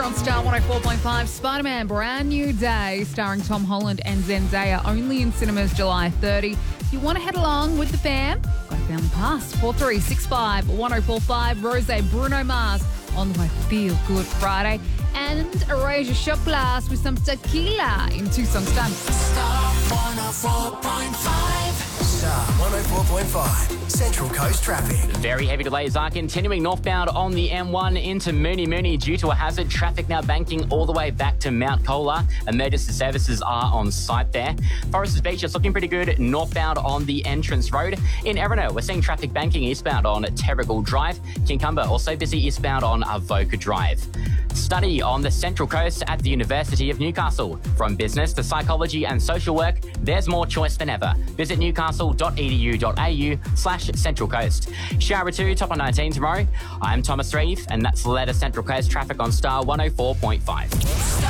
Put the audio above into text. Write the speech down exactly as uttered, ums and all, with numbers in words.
on Star one oh four point five. Spider-Man Brand New Day, starring Tom Holland and Zendaya, only in cinemas July thirtieth. If you want to head along with the fam, got a family pass. four three six five, one oh four five. Rose, Bruno Mars on the way Feel Good Friday. And raise your shot glass with some tequila in two songs done. Star one oh four point five. Star one oh four point five. Central Coast traffic. Very heavy delays are continuing northbound on the M one into Mooney Mooney due to a hazard. Traffic now banking all the way back to Mount Colah. Emergency services are on site there. Foresters Beach is looking pretty good northbound on the entrance road. In Erina, we're seeing traffic banking eastbound on Terrigal Drive. Kincumber also busy eastbound on Avoca Drive. Study on the Central Coast at the University of Newcastle. From business to psychology and social work, there's more choice than ever. Visit newcastle.edu.au slash Central Coast. Shower two, top of nineteen tomorrow. I'm Thomas Reeve, and that's the latest Central Coast traffic on Star one oh four point five.